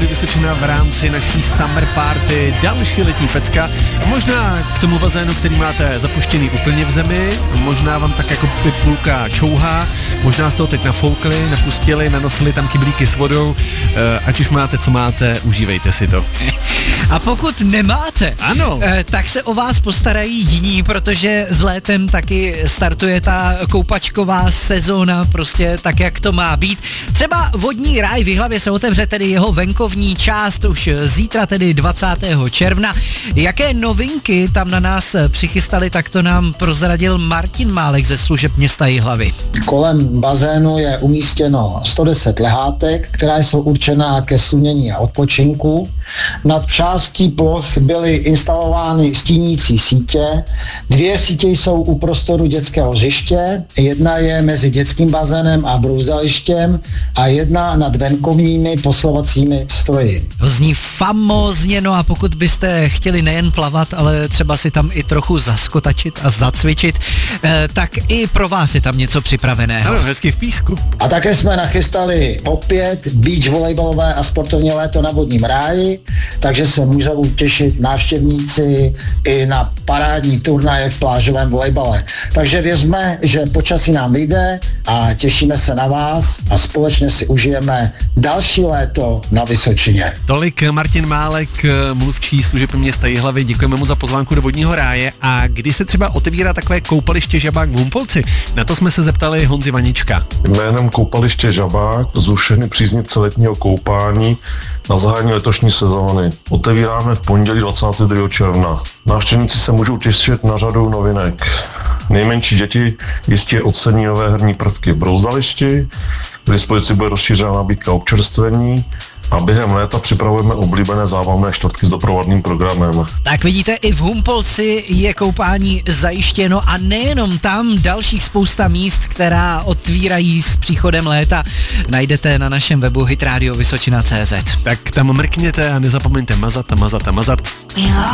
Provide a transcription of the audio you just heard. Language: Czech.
Rádiu Vysočina v rámci naší Summer Party, další letní pecka. Možná k tomu bazénu, který máte zapuštěný úplně v zemi, možná vám tak jako půlka čouhá, možná z toho teď nafoukli, napustili, nanosili tam kyblíky s vodou, ať už máte, co máte, užívejte si to. A pokud nemáte, ano, tak se o vás postarají jiní, protože s létem taky startuje ta koupačková sezóna, prostě tak, jak to má být. Třeba vodní ráj v Jihlavě se otevře tedy jeho venkovní část už zítra, tedy 20. června. Jaké novinky tam na nás přichystali, tak to nám prozradil Martin Málek ze služeb města Jihlavy. Kolem bazénu je umístěno 110 lehátek, která jsou určená ke slunění a odpočinku. Nad částí ploch byly instalovány stínící sítě. 2 sítě jsou u prostoru dětského hřiště, jedna je mezi dětským bazénem a brouzdalištěm a jedna nad venkovními posilovacími stroji. Zní famózně, no a pokud byste chtěli nejen plavat, ale třeba si tam i trochu zaskotačit a zacvičit, tak i pro vás je tam něco připraveného. ano, hezky v písku. A také jsme nachystali opět beach volejbalové a sportovní léto na vodním ráji, takže se můžou těšit návštěvníci i na parádní turnaje v plážovém volejbale. Takže věřme, že počasí nám vyjde a těšíme se na vás a společně si užijeme další léto na Vysočině. Tolik Martin Málek, mluvčí služeb města Jihlavy, děkujeme mu za pozvánku do vodního ráje. A kdy se třeba otevírá takové koupaliště Žabák v Humpolci? Na to jsme se zeptali Honzy Vanička. Jménem koupaliště Žabák zrušeny příznivce letního koupání na zahájení letošní sezóny. Otevíráme v pondělí 22. června. Návštěvníci se můžou těšit na řadu novinek. Nejmenší děti jistě ocení nové herní prvky v brouzdališti, k dispozici bude rozšířená nabídka občerstvení a během léta připravujeme oblíbené zábavné čtvrtky s doprovodným programem. Tak vidíte, i v Humpolci je koupání zajištěno a nejenom tam, dalších spousta míst, která otvírají s příchodem léta, najdete na našem webu hitradiovysočina.cz. Tak tam mrkněte a nezapomeňte mazat.